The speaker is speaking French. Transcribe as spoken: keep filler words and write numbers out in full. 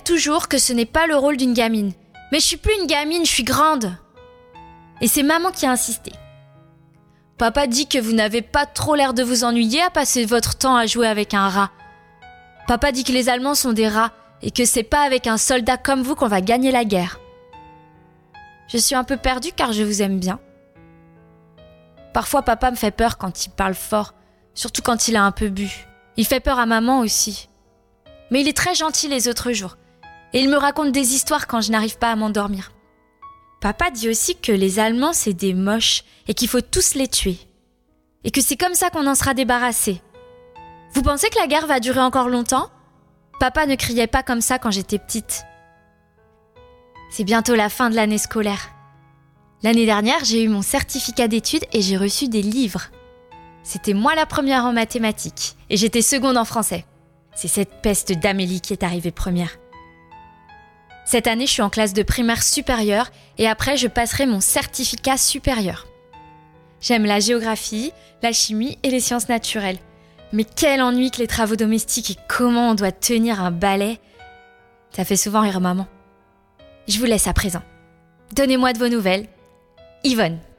toujours que ce n'est pas le rôle d'une gamine. Mais je suis plus une gamine, je suis grande. Et c'est maman qui a insisté. Papa dit que vous n'avez pas trop l'air de vous ennuyer à passer votre temps à jouer avec un rat. Papa dit que les Allemands sont des rats et que c'est pas avec un soldat comme vous qu'on va gagner la guerre. Je suis un peu perdue car je vous aime bien. Parfois papa me fait peur quand il parle fort, surtout quand il a un peu bu. Il fait peur à maman aussi. Mais il est très gentil les autres jours. Et il me raconte des histoires quand je n'arrive pas à m'endormir. Papa dit aussi que les Allemands, c'est des moches et qu'il faut tous les tuer. Et que c'est comme ça qu'on en sera débarrassé. Vous pensez que la guerre va durer encore longtemps ? Papa ne criait pas comme ça quand j'étais petite. C'est bientôt la fin de l'année scolaire. L'année dernière, j'ai eu mon certificat d'études et j'ai reçu des livres. C'était moi la première en mathématiques et j'étais seconde en français. C'est cette peste d'Amélie qui est arrivée première. Cette année, je suis en classe de primaire supérieure et après, je passerai mon certificat supérieur. J'aime la géographie, la chimie et les sciences naturelles. Mais quel ennui que les travaux domestiques et comment on doit tenir un balai. Ça fait souvent rire maman. Je vous laisse à présent. Donnez-moi de vos nouvelles. Yvonne.